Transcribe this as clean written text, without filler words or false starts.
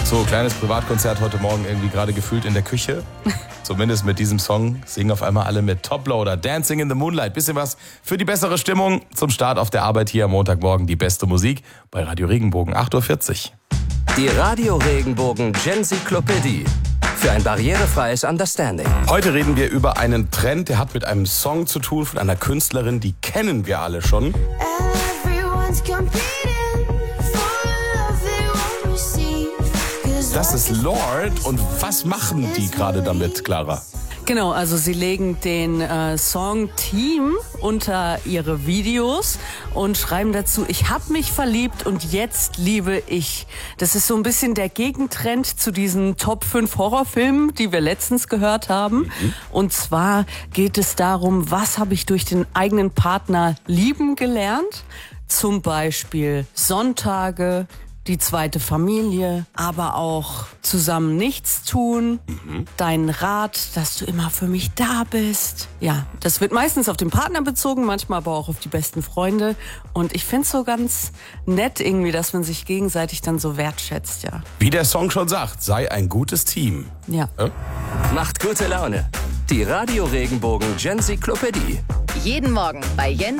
So, kleines Privatkonzert heute Morgen irgendwie gerade gefühlt in der Küche. Zumindest mit diesem Song singen auf einmal alle mit Toploader, Dancing in the Moonlight. Bisschen was für die bessere Stimmung zum Start auf der Arbeit hier am Montagmorgen. Die beste Musik bei Radio Regenbogen, 8.40 Uhr. Die Radio Regenbogen Genzyklopädie. Für ein barrierefreies Understanding. Heute reden wir über einen Trend, der hat mit einem Song zu tun von einer Künstlerin, die kennen wir alle schon. Das ist Lorde. Und was machen die gerade damit, Clara? Genau, also sie legen den Song Team unter ihre Videos und schreiben dazu, ich hab mich verliebt und jetzt liebe ich. Das ist so ein bisschen der Gegentrend zu diesen Top 5 Horrorfilmen, die wir letztens gehört haben. Und zwar geht es darum, was habe ich durch den eigenen Partner lieben gelernt? Zum Beispiel Sonntage, die zweite Familie, aber auch zusammen nichts tun, dein Rat, dass du immer für mich da bist. Ja, das wird meistens auf den Partner bezogen, manchmal aber auch auf die besten Freunde. Und ich find's so ganz nett irgendwie, dass man sich gegenseitig dann so wertschätzt, ja. Wie der Song schon sagt, sei ein gutes Team. Ja. Macht gute Laune. Die Radio Regenbogen Genzyklopädie. Jeden Morgen bei Jens